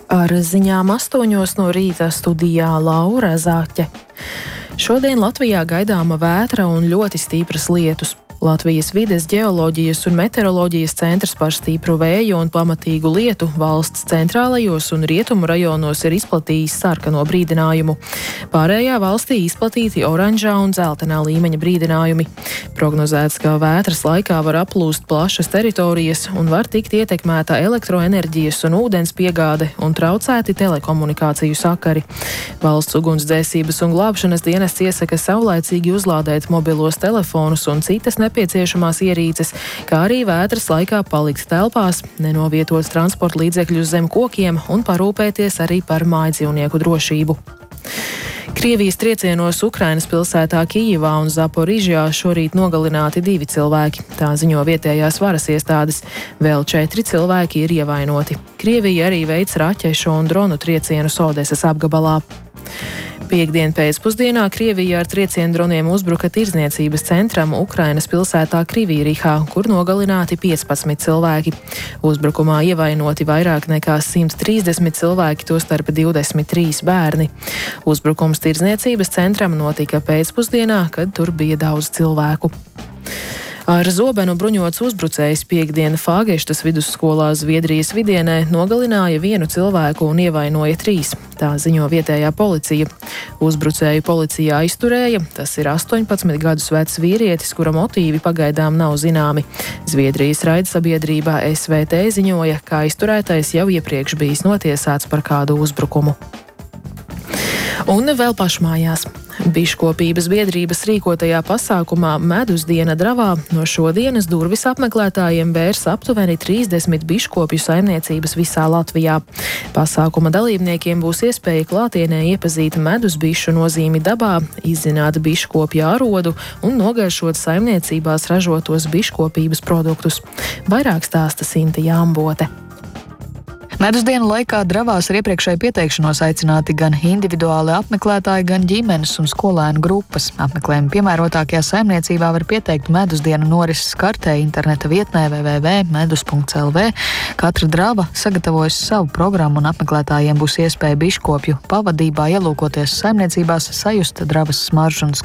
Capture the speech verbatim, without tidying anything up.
Ar ziņām astoņos no rīta studijā Laura Zāķe. Šodien Latvijā gaidāma vētra un ļoti stipras lietus. Latvijas vides ģeoloģijas un meteoroloģijas centrs par stipru vēju un pamatīgu lietu valsts centrālajos un rietumu rajonos ir izplatījis sarkano brīdinājumu. Pārējā valstī izplatīti oranžā un dzeltenā līmeņa brīdinājumi. Prognozēts, ka vētras laikā var aplūst plašas teritorijas un var tikt ietekmēta elektroenerģijas un ūdens piegāde un traucēti telekomunikāciju sakari. Valsts ugunsdzēsības un glābšanas dienests iesaka saulaicīgi uzlādēt mobilos telefonus un citas nepieciešamās ierīces, kā arī vētras laikā palikt telpās, nenovietot transporta līdzekļus zem kokiem un parūpēties arī par mājdzīvnieku drošību. Krievijas triecienos Ukrainas pilsētā Kijivā un Zaporižjā šorīt nogalināti divi cilvēki, tā ziņo vietējās varas iestādes. Vēl četri cilvēki ir ievainoti. Krievija arī veic raķešu un dronu triecienus Odesas apgabalā. Piektdien pēcpusdienā Krievija ar triecienu droniem uzbruka tirdzniecības centram Ukrainas pilsētā Krivīrihā, kur nogalināti piecpadsmit cilvēki. Uzbrukumā ievainoti vairāk nekā simt trīsdesmit cilvēki, tostarp divdesmit trīs bērni. Uzbrukums tirdzniecības centram notika pēcpusdienā, kad tur bija daudz cilvēku. Ar zobenu bruņots uzbrucējs piektdien Fāgeštas vidusskolā Zviedrijas vidienē nogalināja vienu cilvēku un ievainoja trīs. Tā ziņo vietējā policija. Uzbrucēju policija aizturēja, tas ir astoņpadsmit gadus vecs vīrietis, kura motīvi pagaidām nav zināmi. Zviedrijas raidsabiedrībā S V T ziņoja, ka aizturētais jau iepriekš bijis notiesāts par kādu uzbrukumu. Un vēl pašmājās. Biškopības biedrības rīkotajā pasākumā Medus diena Dravā no šodienas durvis apmeklētājiem vērs aptuveni trīsdesmit biškopju saimniecības visā Latvijā. Pasākuma dalībniekiem būs iespēja klātienē iepazīt medus bišu nozīmi dabā, izzināt biškopju arodu un nogaršot saimniecībās ražotos biškopības produktus. Vairāk stāsta Sinta Jāmbote. Medusdienu laikā Dravās ar iepriekšēju pieteikšanos aicināti gan individuāli apmeklētāji, gan ģimenes un skolēnu grupas. Apmeklējumu piemērotākajā saimniecībā var pieteikt medusdienu norises kartē interneta vietnē w w w punkts medus punkts l v. Katra Drava sagatavojas savu programmu un apmeklētājiem būs iespēja biškopju pavadībā ielūkoties saimniecībās, sajust Dravas smaržu un